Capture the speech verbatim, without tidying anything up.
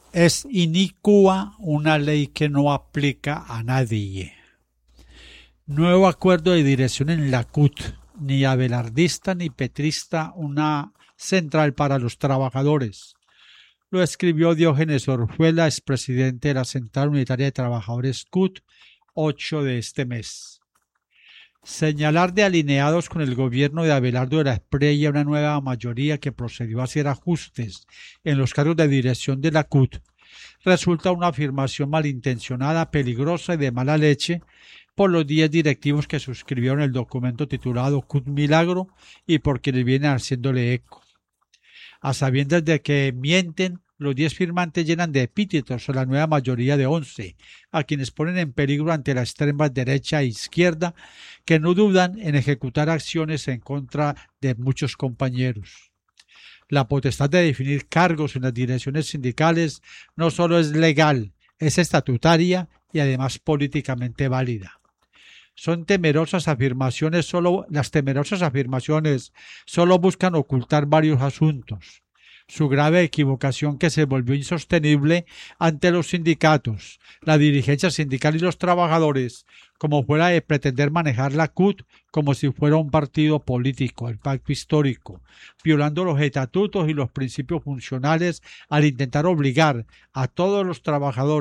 Es inicua una ley que no aplica a nadie. Nuevo acuerdo de dirección en la C U T, ni abelardista ni petrista, una central para los trabajadores. Lo escribió Diógenes Orjuela, expresidente de la Central Unitaria de Trabajadores C U T, ocho de este mes. Señalar de alineados con el gobierno de Abelardo de la Espriella una nueva mayoría que procedió a hacer ajustes en los cargos de dirección de la C U T resulta una afirmación malintencionada, peligrosa y de mala leche por los diez directivos que suscribieron el documento titulado C U T Milagro y por quienes vienen haciéndole eco. A sabiendas de que mienten, los diez firmantes llenan de epítetos a la nueva mayoría de once, a quienes ponen en peligro ante la extrema derecha e izquierda, que no dudan en ejecutar acciones en contra de muchos compañeros. La potestad de definir cargos en las direcciones sindicales no solo es legal, es estatutaria y además políticamente válida. Son temerosas afirmaciones, solo, las temerosas afirmaciones solo buscan ocultar varios asuntos. Su grave equivocación que se volvió insostenible ante los sindicatos, la dirigencia sindical y los trabajadores, como fuera de pretender manejar la C U T como si fuera un partido político, el pacto histórico, violando los estatutos y los principios funcionales al intentar obligar a todos los trabajadores